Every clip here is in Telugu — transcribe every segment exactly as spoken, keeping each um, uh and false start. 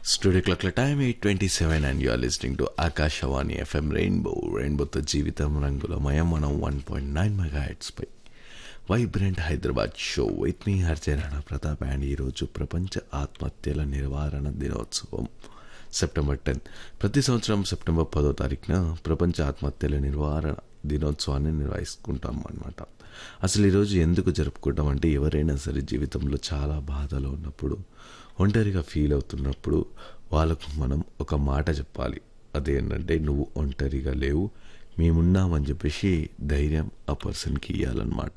Studio clock time eight twenty-seven and you are listening to Akashawani F M Rainbow. Rainbow తో జీవితం రంగులమయం మనం one point nine megahertz pi vibrant Hyderabad show with me హర్జే Rana Pratap and ఈరోజు ప్రపంచ ఆత్మహత్యల నివారణ దినోత్సవం సెప్టెంబర్ టెన్త్. ప్రతి సంవత్సరం సెప్టెంబర్ పదో తారీఖున ప్రపంచ ఆత్మహత్యల నివారణ దినోత్సవాన్ని నిర్వహిస్తుంటాం అన్నమాట. అసలు ఈరోజు ఎందుకు జరుపుకుంటాం అంటే, ఎవరైనా సరే జీవితంలో చాలా బాధలో ఉన్నప్పుడు, ఒంటరిగా ఫీల్ అవుతున్నప్పుడు వాళ్ళకు మనం ఒక మాట చెప్పాలి. అదేంటంటే, నువ్వు ఒంటరిగా లేవు, మేమున్నామని చెప్పేసి ధైర్యం ఆ పర్సన్కి ఇవ్వాలన్నమాట.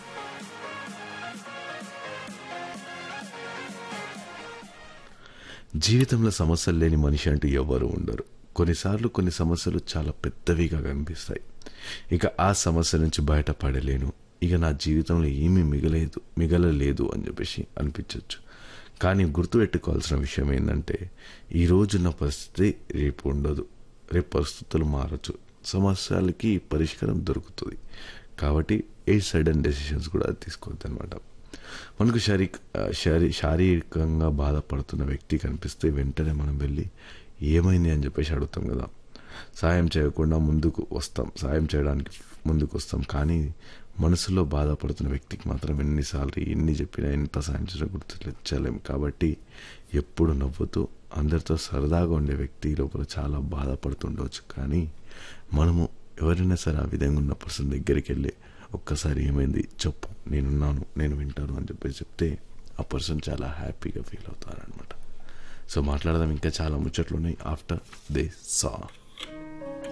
జీవితంలో సమస్యలు లేని మనిషి అంటూ ఎవరు ఉండరు. కొన్నిసార్లు కొన్ని సమస్యలు చాలా పెద్దవిగా కనిపిస్తాయి. ఇక ఆ సమస్య నుంచి బయటపడలేను, ఇక నా జీవితంలో ఏమీ మిగలేదు మిగలలేదు అని చెప్పేసి అనిపించవచ్చు. కానీ గుర్తుపెట్టుకోవాల్సిన విషయం ఏంటంటే, ఈరోజున్న పరిస్థితి రేపు ఉండదు, రేపు పరిస్థితులు మారచ్చు, సమస్యలకి పరిష్కారం దొరుకుతుంది. కాబట్టి ఏ సడన్ డెసిషన్స్ కూడా తీసుకోవద్దు అనమాట. మనకు శారీ శారీ శారీరకంగా బాధపడుతున్న వ్యక్తి కనిపిస్తే వెంటనే మనం వెళ్ళి ఏమైంది అని చెప్పేసి అడుగుతాం కదా. సాయం చేయకుండా ముందుకు వస్తాం, సాయం చేయడానికి ముందుకు వస్తాం. కానీ మనసులో బాధపడుతున్న వ్యక్తికి మాత్రం ఎన్నిసార్లు ఎన్ని చెప్పినా ఎంత సాయం చేసినా గుర్తించలేము. కాబట్టి ఎప్పుడు నవ్వుతూ అందరితో సరదాగా ఉండే వ్యక్తి లోపల చాలా బాధపడుతుండవచ్చు. కానీ మనము ఎవరైనా సరే ఆ విధంగా ఉన్న పర్సన్ దగ్గరికి వెళ్ళి ఒక్కసారి ఏమైంది చెప్పు, నేనున్నాను, నేను వింటాను అని చెప్పేసి చెప్తే ఆ పర్సన్ చాలా హ్యాపీగా ఫీల్ అవుతారనమాట. సో మాట్లాడదాం, ఇంకా చాలా ముచ్చట్లు ఉన్నాయి ఆఫ్టర్ దే సా.